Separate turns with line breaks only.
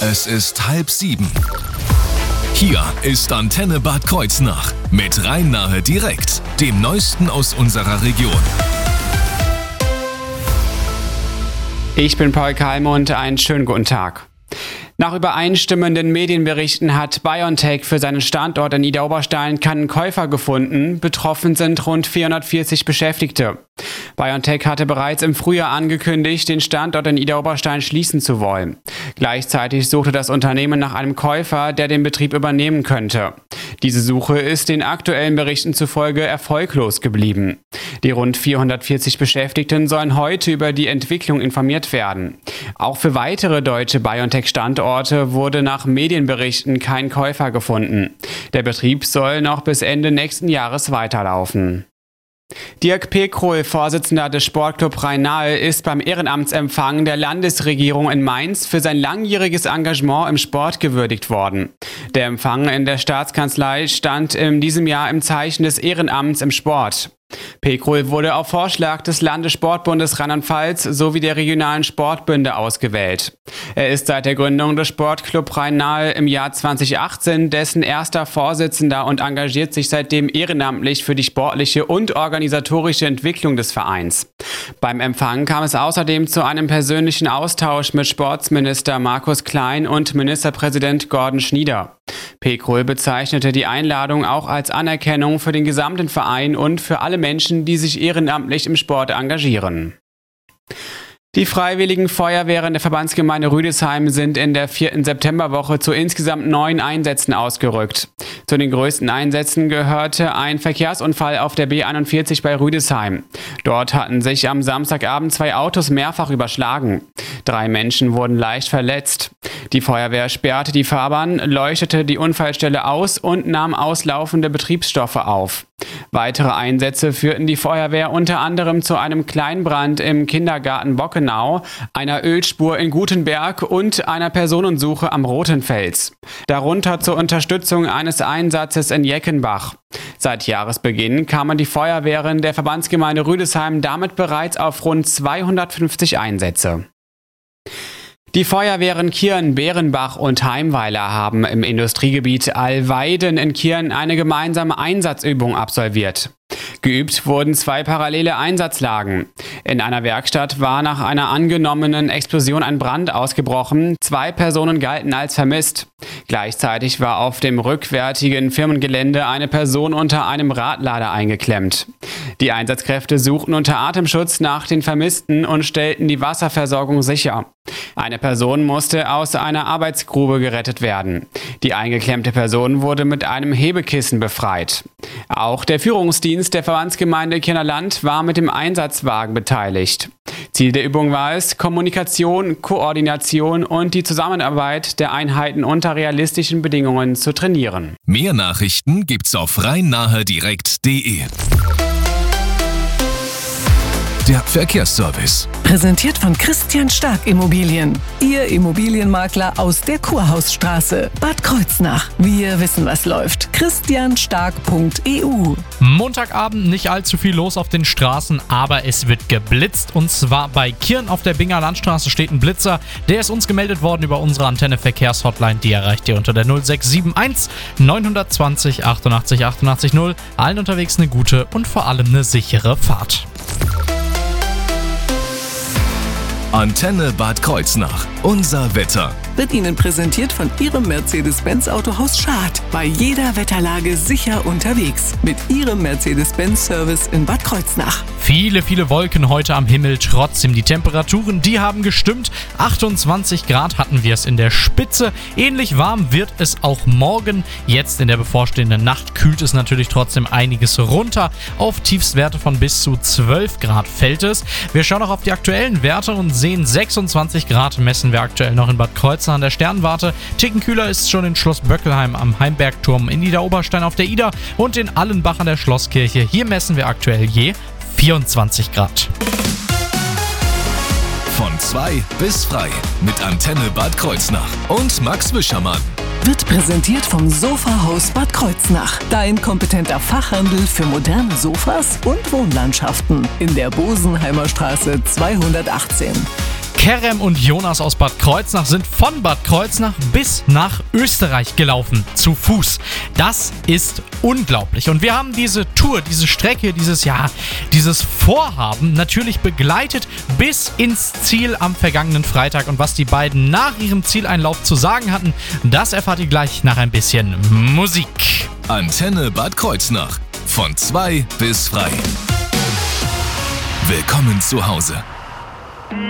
Es ist 6:30. Hier ist Antenne Bad Kreuznach mit Rhein-Nahe direkt, dem Neuesten aus unserer Region.
Ich bin Paul Kalmund, einen schönen guten Tag. Nach übereinstimmenden Medienberichten hat BioNTech für seinen Standort in Idar-Oberstein keinen Käufer gefunden. Betroffen sind rund 440 Beschäftigte. BioNTech hatte bereits im Frühjahr angekündigt, den Standort in Idar-Oberstein schließen zu wollen. Gleichzeitig suchte das Unternehmen nach einem Käufer, der den Betrieb übernehmen könnte. Diese Suche ist den aktuellen Berichten zufolge erfolglos geblieben. Die rund 440 Beschäftigten sollen heute über die Entwicklung informiert werden. Auch für weitere deutsche BioNTech-Standorte wurde nach Medienberichten kein Käufer gefunden. Der Betrieb soll noch bis Ende nächsten Jahres weiterlaufen. Dirk Pekrohl, Vorsitzender des Sportclub Rhein-Nahe, ist beim Ehrenamtsempfang der Landesregierung in Mainz für sein langjähriges Engagement im Sport gewürdigt worden. Der Empfang in der Staatskanzlei stand in diesem Jahr im Zeichen des Ehrenamts im Sport. Pekrohl wurde auf Vorschlag des Landessportbundes Rheinland-Pfalz sowie der regionalen Sportbünde ausgewählt. Er ist seit der Gründung des Sportclub Rhein-Nahe im Jahr 2018 dessen erster Vorsitzender und engagiert sich seitdem ehrenamtlich für die sportliche und organisatorische Entwicklung des Vereins. Beim Empfang kam es außerdem zu einem persönlichen Austausch mit Sportsminister Markus Klein und Ministerpräsident Gordon Schnieder. Pekrohl bezeichnete die Einladung auch als Anerkennung für den gesamten Verein und für alle Menschen, die sich ehrenamtlich im Sport engagieren. Die Freiwilligen Feuerwehren der Verbandsgemeinde Rüdesheim sind in der 4. Septemberwoche zu insgesamt 9 Einsätzen ausgerückt. Zu den größten Einsätzen gehörte ein Verkehrsunfall auf der B41 bei Rüdesheim. Dort hatten sich am Samstagabend 2 Autos mehrfach überschlagen. 3 Menschen wurden leicht verletzt. Die Feuerwehr sperrte die Fahrbahn, leuchtete die Unfallstelle aus und nahm auslaufende Betriebsstoffe auf. Weitere Einsätze führten die Feuerwehr unter anderem zu einem Kleinbrand im Kindergarten Bockenau, einer Ölspur in Gutenberg und einer Personensuche am Rotenfels. Darunter zur Unterstützung eines Einsatzes in Jeckenbach. Seit Jahresbeginn kamen die Feuerwehren der Verbandsgemeinde Rüdesheim damit bereits auf rund 250 Einsätze. Die Feuerwehren Kirn, Bärenbach und Heimweiler haben im Industriegebiet Allweiden in Kirn eine gemeinsame Einsatzübung absolviert. Geübt wurden 2 parallele Einsatzlagen. In einer Werkstatt war nach einer angenommenen Explosion ein Brand ausgebrochen. 2 Personen galten als vermisst. Gleichzeitig war auf dem rückwärtigen Firmengelände eine Person unter einem Radlader eingeklemmt. Die Einsatzkräfte suchten unter Atemschutz nach den Vermissten und stellten die Wasserversorgung sicher. Eine Person musste aus einer Arbeitsgrube gerettet werden. Die eingeklemmte Person wurde mit einem Hebekissen befreit. Auch der Führungsdienst der Verbandsgemeinde Kirner Land war mit dem Einsatzwagen beteiligt. Ziel der Übung war es, Kommunikation, Koordination und die Zusammenarbeit der Einheiten unter realistischen Bedingungen zu trainieren.
Mehr Nachrichten gibt's auf rhein-nahe-direkt.de. Der Verkehrsservice.
Präsentiert von Christian Stark Immobilien. Ihr Immobilienmakler aus der Kurhausstraße. Bad Kreuznach. Wir wissen, was läuft. christianstark.eu.
Montagabend nicht allzu viel los auf den Straßen, aber es wird geblitzt. Und zwar bei Kirn auf der Binger Landstraße steht ein Blitzer. Der ist uns gemeldet worden über unsere Antenne Verkehrshotline. Die erreicht ihr unter der 0671 920 88 88 0. Allen unterwegs eine gute und vor allem eine sichere Fahrt.
Antenne Bad Kreuznach. Unser Wetter.
Wird Ihnen präsentiert von Ihrem Mercedes-Benz Autohaus Schad. Bei jeder Wetterlage sicher unterwegs. Mit Ihrem Mercedes-Benz-Service in Bad Kreuznach.
Viele Wolken heute am Himmel. Trotzdem die Temperaturen, die haben gestimmt. 28 Grad hatten wir es in der Spitze. Ähnlich warm wird es auch morgen. Jetzt in der bevorstehenden Nacht kühlt es natürlich trotzdem einiges runter. Auf Tiefstwerte von bis zu 12 Grad fällt es. Wir schauen auch auf die aktuellen Werte und sehen 26 Grad messen wir aktuell noch in Bad Kreuznach an der Sternwarte. Ticken kühler ist schon in Schloss Böckelheim am Heimbergturm, in Idar-Oberstein auf der Ida und in Allenbach an der Schlosskirche. Hier messen wir aktuell je 24 Grad.
Von 2 bis frei mit Antenne Bad Kreuznach und Max Wischermann.
Wird präsentiert vom Sofahaus Bad Kreuznach. Dein kompetenter Fachhandel für moderne Sofas und Wohnlandschaften. In der Bosenheimer Straße 218.
Kerem und Jonas aus Bad Kreuznach sind von Bad Kreuznach bis nach Österreich gelaufen, zu Fuß. Das ist unglaublich. Und wir haben diese Tour, diese Strecke, dieses Vorhaben natürlich begleitet bis ins Ziel am vergangenen Freitag. Und was die beiden nach ihrem Zieleinlauf zu sagen hatten, das erfahrt ihr gleich nach ein bisschen Musik.
Antenne Bad Kreuznach. Von 2 bis frei. Willkommen zu Hause.